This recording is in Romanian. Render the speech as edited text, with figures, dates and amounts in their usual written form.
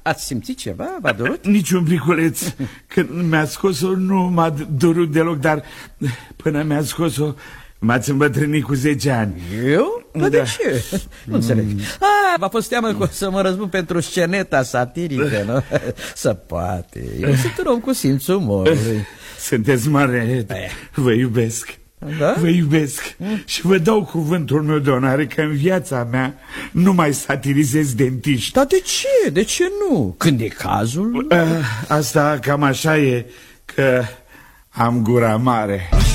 Ați simțit ceva? V-a durut? Niciun piculeț. Când mi-a scos-o nu m-a durut deloc, dar până mi-a scos-o m-ați îmbătrânit cu 10 ani. Eu? Da. De ce? Nu înțeleg. V-a fost teamă că o să mă răzbun pentru sceneta satirică, nu? Să poate. Eu sunt un om cu simțul umorului. Sunteți mare. Vă iubesc. Da? Vă iubesc și vă dau cuvântul meu de onoare că în viața mea nu mai satirizez dentiști. Dar de ce? De ce nu? Când e cazul? Asta cam așa e, că am gura mare.